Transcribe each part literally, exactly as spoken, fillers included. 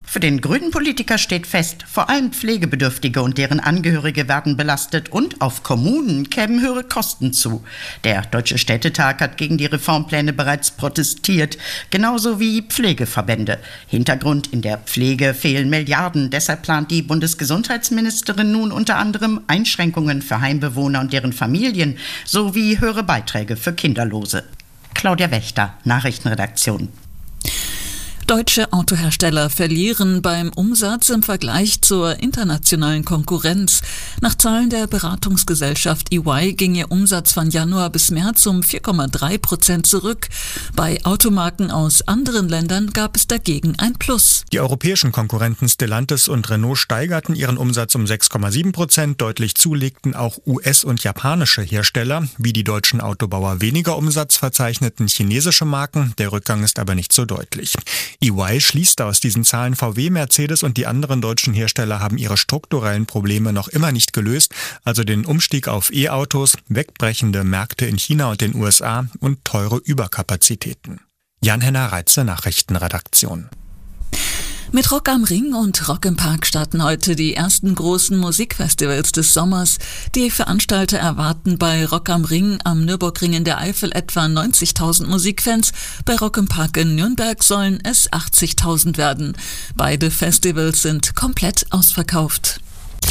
Für den grünen Politiker steht fest, vor allem Pflegebedürftige und deren Angehörige werden belastet und auf Kommunen kämen höhere Kosten zu. Der Deutsche Städtetag hat gegen die Reformpläne bereits protestiert, genauso wie Pflegeverbände. Hintergrund: in der Pflege fehlen Milliarden, deshalb plant die Bundesgesundheitsministerin nun unter anderem Einschränkungen für Heimbewohner und deren Familien sowie höhere Beiträge für Kinderlose. Claudia Wächter, Nachrichtenredaktion. Deutsche Autohersteller verlieren beim Umsatz im Vergleich zur internationalen Konkurrenz. Nach Zahlen der Beratungsgesellschaft E Y ging ihr Umsatz von Januar bis März um vier Komma drei Prozent zurück. Bei Automarken aus anderen Ländern gab es dagegen ein Plus. Die europäischen Konkurrenten Stellantis und Renault steigerten ihren Umsatz um sechs Komma sieben Prozent. Deutlich zulegten auch U S- und japanische Hersteller. Wie die deutschen Autobauer weniger Umsatz verzeichneten chinesische Marken. Der Rückgang ist aber nicht so deutlich. E Y schließt aus diesen Zahlen, V W, Mercedes und die anderen deutschen Hersteller haben ihre strukturellen Probleme noch immer nicht gelöst, also den Umstieg auf E-Autos, wegbrechende Märkte in China und den U S A und teure Überkapazitäten. Jan-Henner Reitze, Nachrichtenredaktion. Mit Rock am Ring und Rock im Park starten heute die ersten großen Musikfestivals des Sommers. Die Veranstalter erwarten bei Rock am Ring am Nürburgring in der Eifel etwa neunzigtausend Musikfans. Bei Rock im Park in Nürnberg sollen es achtzigtausend werden. Beide Festivals sind komplett ausverkauft.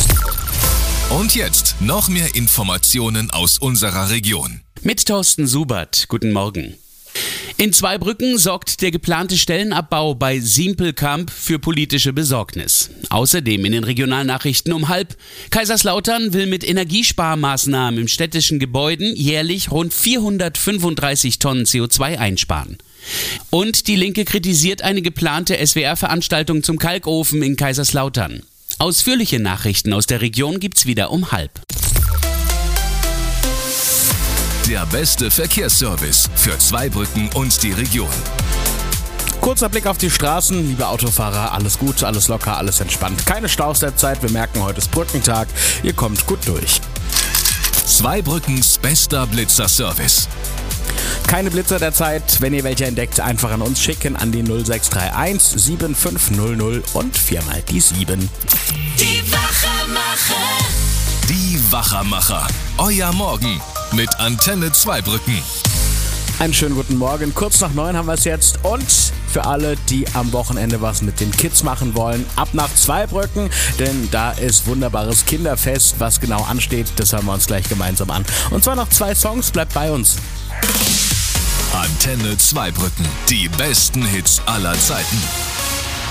Und jetzt noch mehr Informationen aus unserer Region. Mit Thorsten Subert. Guten Morgen. In Zweibrücken sorgt der geplante Stellenabbau bei Simpelkamp für politische Besorgnis. Außerdem in den Regionalnachrichten um halb: Kaiserslautern will mit Energiesparmaßnahmen in städtischen Gebäuden jährlich rund vierhundertfünfunddreißig Tonnen C O zwei einsparen. Und die Linke kritisiert eine geplante S W R-Veranstaltung zum Kalkofen in Kaiserslautern. Ausführliche Nachrichten aus der Region gibt's wieder um halb. Der beste Verkehrsservice für Zweibrücken und die Region. Kurzer Blick auf die Straßen. Liebe Autofahrer, alles gut, alles locker, alles entspannt. Keine Staus derzeit. Wir merken, heute ist Brückentag. Ihr kommt gut durch. Zweibrückens bester Blitzerservice. Keine Blitzer derzeit. Wenn ihr welche entdeckt, einfach an uns schicken an die null sechs drei eins sieben fünf null null und viermal die sieben. Die Wachermacher. Die Wachermacher. Euer Morgen mit Antenne Zweibrücken. Einen schönen guten Morgen. Kurz nach neun haben wir es jetzt. Und für alle, die am Wochenende was mit den Kids machen wollen, ab nach Zweibrücken, denn da ist wunderbares Kinderfest. Was genau ansteht, das hören wir uns gleich gemeinsam an. Und zwar noch zwei Songs. Bleibt bei uns. Antenne Zweibrücken. Die besten Hits aller Zeiten.